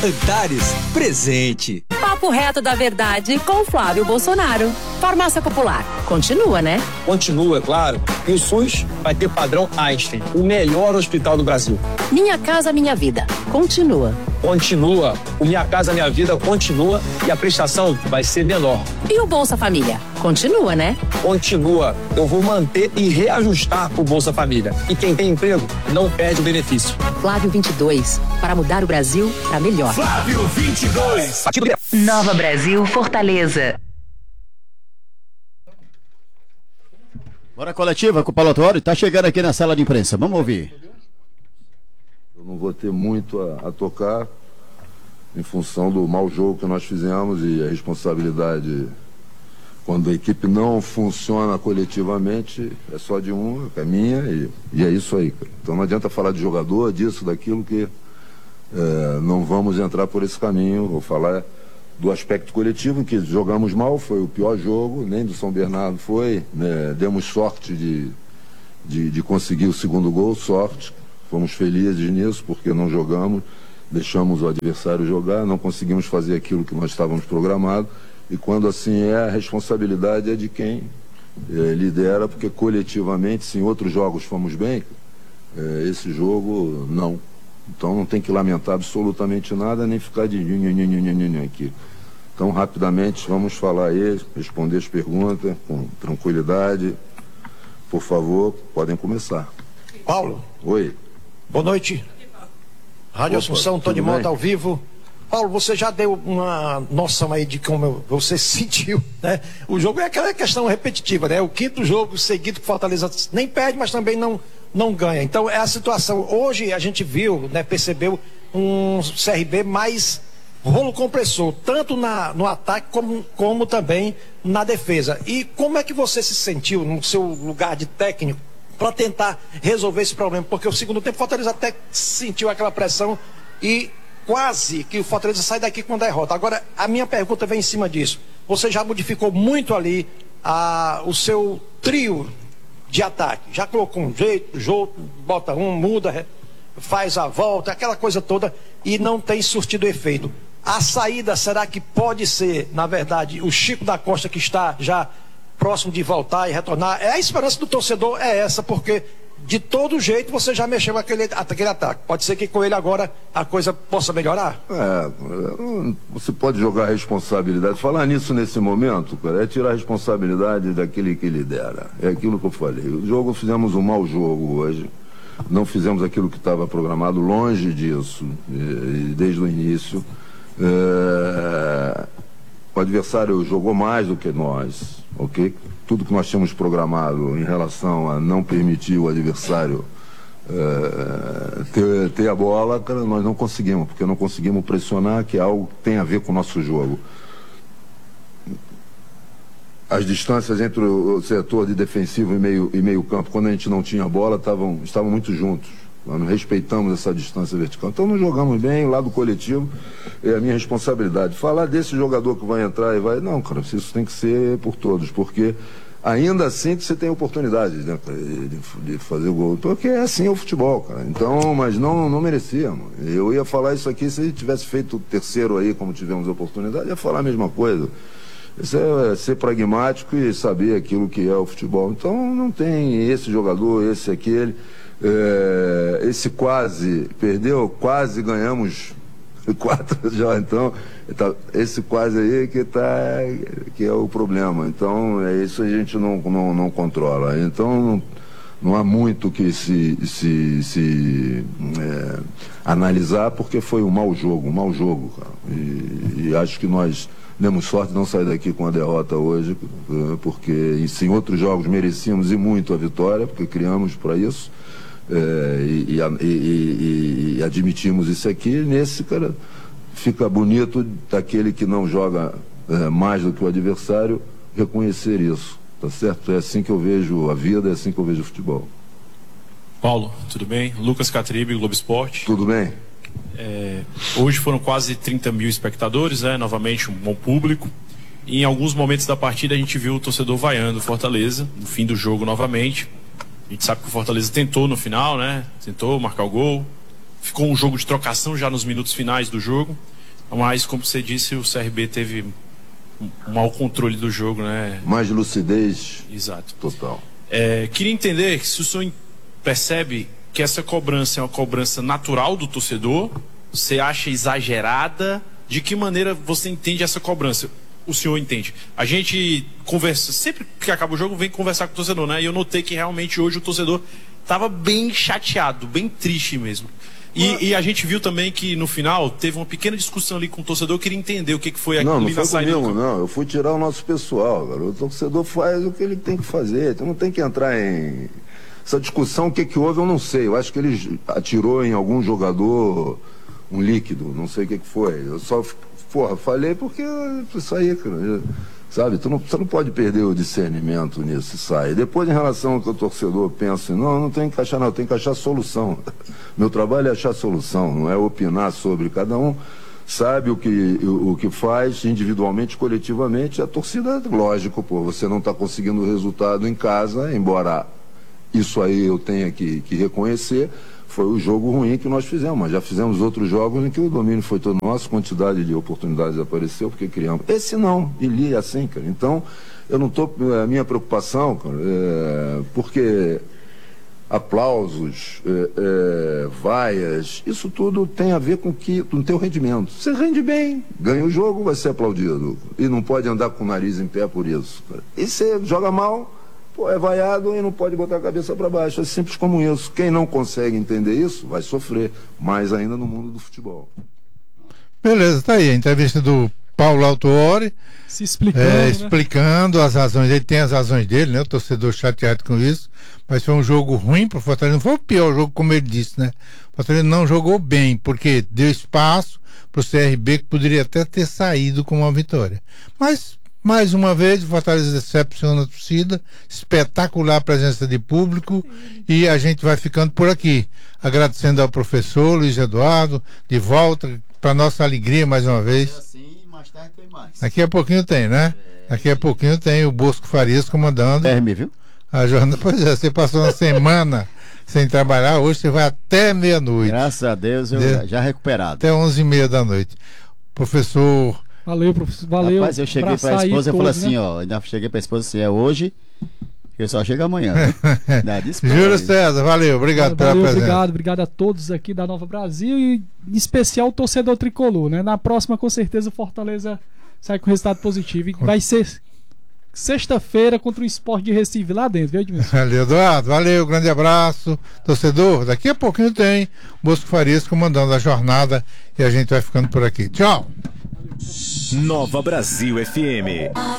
Antares, presente. Papo reto da verdade com Flávio Bolsonaro. Farmácia Popular. Continua, né? Continua, claro. E o SUS vai ter padrão Einstein, o melhor hospital do Brasil. Minha Casa Minha Vida. Continua. Continua. O Minha Casa Minha Vida continua e a prestação vai ser menor. E o Bolsa Família? Continua, né? Continua. Eu vou manter e reajustar o Bolsa Família. E quem tem emprego não perde o benefício. Flávio 22. Para mudar o Brasil para melhor. Flávio 22. Nova Brasil, Fortaleza. Bora coletiva com o Paulo Autuori, tá chegando aqui na sala de imprensa, vamos ouvir. Eu não vou ter muito a tocar em função do mau jogo que nós fizemos e a responsabilidade quando a equipe não funciona coletivamente é só de um, é minha e é isso aí. Então não adianta falar de jogador, disso, daquilo que não vamos entrar por esse caminho. Vou falar do aspecto coletivo, em que jogamos mal, foi o pior jogo, nem do São Bernardo foi, né? Demos sorte de conseguir o segundo gol, sorte, fomos felizes nisso, porque não jogamos, deixamos o adversário jogar, não conseguimos fazer aquilo que nós estávamos programados, e quando assim a responsabilidade é de quem lidera, porque coletivamente, se em outros jogos fomos bem, esse jogo não. Então não tem que lamentar absolutamente nada, nem ficar de aqui. Então rapidamente vamos falar aí, responder as perguntas com tranquilidade. Por favor, podem começar. Paulo. Oi. Boa noite. Rádio Assunção, Tony Mota ao vivo. Paulo, você já deu uma noção aí de como você sentiu, né? O jogo é aquela questão repetitiva, né? O quinto jogo seguido que Fortaleza nem perde, mas também não ganha. Então é a situação. Hoje a gente viu, né, percebeu um CRB mais rolo compressor, tanto no ataque como também na defesa. E como é que você se sentiu no seu lugar de técnico para tentar resolver esse problema? Porque o segundo tempo o Fortaleza até sentiu aquela pressão e quase que o Fortaleza sai daqui com derrota. Agora, a minha pergunta vem em cima disso. Você já modificou muito ali o seu trio de ataque. Já colocou um jeito, bota um, muda, faz a volta, aquela coisa toda, e não tem surtido efeito. A saída, será que pode ser, na verdade, o Chico da Costa, que está já próximo de voltar e retornar? A esperança do torcedor é essa, porque de todo jeito você já mexeu aquele ataque. Pode ser que com ele agora a coisa possa melhorar? Você pode jogar a responsabilidade. Falar nisso nesse momento, cara, é tirar a responsabilidade daquele que lidera. É aquilo que eu falei. O jogo, fizemos um mau jogo hoje. Não fizemos aquilo que estava programado, longe disso, desde o início. O adversário jogou mais do que nós, ok? Tudo que nós tínhamos programado em relação a não permitir o adversário ter a bola, cara, nós não conseguimos, porque não conseguimos pressionar, que é algo que tem a ver com o nosso jogo. As distâncias entre o setor de defensivo e meio campo, quando a gente não tinha bola, estavam muito juntos. Nós não respeitamos essa distância vertical. Então não jogamos bem, o lado coletivo é a minha responsabilidade. Falar desse jogador que vai entrar e vai... Não, cara, isso tem que ser por todos, porque ainda assim você tem oportunidade, né, de fazer o gol. Porque é assim o futebol, cara. Então, mas não merecíamos. Eu ia falar isso aqui se tivesse feito o terceiro aí, como tivemos a oportunidade, ia falar a mesma coisa. Isso é ser pragmático e saber aquilo que é o futebol. Então não tem esse jogador, esse, aquele... esse quase perdeu, quase ganhamos 4 já, então esse quase aí que é o problema. Então isso a gente não controla. Então não há muito que se analisar, porque foi um mau jogo, cara. E acho que nós demos sorte de não sair daqui com a derrota hoje, porque em outros jogos merecíamos e muito a vitória, porque criamos para isso. E admitimos isso aqui. Nesse, cara, fica bonito daquele que não joga mais do que o adversário reconhecer isso, tá certo? É assim que eu vejo a vida, é assim que eu vejo o futebol. Paulo, tudo bem? Lucas Catribe, Globo Esporte. Tudo bem? Hoje foram quase 30 mil espectadores, né? Novamente um bom público. E em alguns momentos da partida a gente viu o torcedor vaiando Fortaleza, no fim do jogo novamente. A gente sabe que o Fortaleza tentou no final, né? Tentou marcar o gol, ficou um jogo de trocação já nos minutos finais do jogo, mas como você disse, o CRB teve um mau controle do jogo, né? Mais lucidez. Exato. Total. Queria entender se o senhor percebe que essa cobrança é uma cobrança natural do torcedor, você acha exagerada, de que maneira você entende essa cobrança? O senhor entende? A gente conversa, sempre que acaba o jogo, vem conversar com o torcedor, né? E eu notei que realmente hoje o torcedor estava bem chateado, bem triste mesmo. E a gente viu também que no final teve uma pequena discussão ali com o torcedor, eu queria entender o que foi aquilo. Não foi comigo, não. Eu fui tirar o nosso pessoal, cara. O torcedor faz o que ele tem que fazer. Então não tem que entrar em... Essa discussão, o que houve, eu não sei. Eu acho que ele atirou em algum jogador um líquido, não sei o que foi. Eu só, falei porque isso aí, cara, sabe? Você não pode perder o discernimento nisso e sai. Depois, em relação ao que o torcedor pensa, não tem que encaixar, não, tem que achar solução. Meu trabalho é achar solução, não é opinar sobre. Cada um sabe o que faz individualmente, coletivamente. A torcida, lógico, você não está conseguindo o resultado em casa, embora isso aí eu tenha que reconhecer. Foi o jogo ruim que nós fizemos, mas já fizemos outros jogos em que o domínio foi todo nosso, quantidade de oportunidades apareceu porque criamos. Esse não, ele é assim, cara. Então, eu não estou... A minha preocupação, cara, porque aplausos, vaias, isso tudo tem a ver com o teu rendimento. Você rende bem, ganha o jogo, vai ser aplaudido. E não pode andar com o nariz em pé por isso, cara. E você joga mal... é vaiado e não pode botar a cabeça para baixo. É simples como isso. Quem não consegue entender isso vai sofrer, mais ainda no mundo do futebol. Beleza, tá aí a entrevista do Paulo Autuori se explicando, explicando as razões. Ele tem as razões dele, né? O torcedor chateado com isso, mas foi um jogo ruim para o Fortaleza. Não foi o pior jogo, como ele disse, né? O Fortaleza não jogou bem, porque deu espaço para o CRB, que poderia até ter saído com uma vitória. Mas mais uma vez, o Fortaleza decepciona a torcida, espetacular a presença de público, e a gente vai ficando por aqui, agradecendo ao professor Luiz Eduardo, de volta, para nossa alegria mais uma vez. Assim, mais tarde tem mais. Daqui a pouquinho tem, né? Daqui a pouquinho tem o Bosco Farias comandando. Viu? A jornada. Pois é, você passou uma semana sem trabalhar, hoje você vai até meia-noite. Graças a Deus, eu já recuperado. Até 11h30 da noite. Professor... Valeu, professor. Valeu. Rapaz, eu cheguei pra esposa e falei assim, ainda cheguei pra esposa assim, é hoje, eu só chego amanhã. Júlio César, valeu, obrigado pela presença. Obrigado a todos aqui da Nova Brasil e em especial o torcedor tricolor, né? Na próxima, com certeza, o Fortaleza sai com resultado positivo e vai ser sexta-feira contra o Sport de Recife lá dentro, viu, Edmilson? Valeu, Eduardo, valeu, grande abraço, torcedor. Daqui a pouquinho tem Bosco Farias comandando a jornada e a gente vai ficando por aqui. Tchau. Nova Brasil FM.